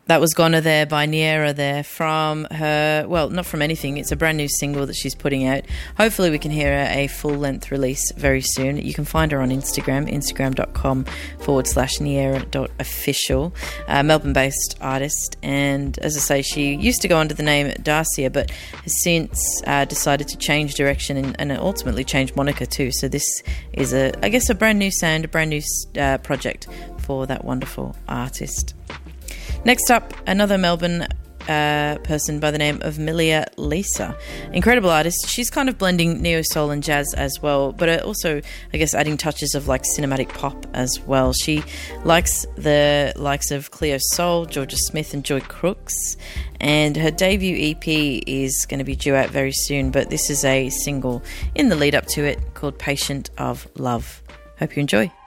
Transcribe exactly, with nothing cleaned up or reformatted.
That was Gonna There by Niera there from her, well, not from anything. It's a brand new single that she's putting out. Hopefully we can hear a full-length release very soon. You can find her on Instagram, instagram.com forward slash niera.official. Uh, Melbourne-based artist. And as I say, she used to go under the name Darcia, but has since uh, decided to change direction and, and ultimately change moniker too. So this is, a, I guess, a brand new sound, a brand new uh, project for that wonderful artist. Next up, another Melbourne uh, person by the name of Milia Lisa. Incredible artist. She's kind of blending neo-soul and jazz as well, but also, I guess, adding touches of like cinematic pop as well. She likes the likes of Cleo Sol, Georgia Smith and Joy Crooks, and her debut E P is going to be due out very soon, but this is a single in the lead up to it called Patient of Love. Hope you enjoy.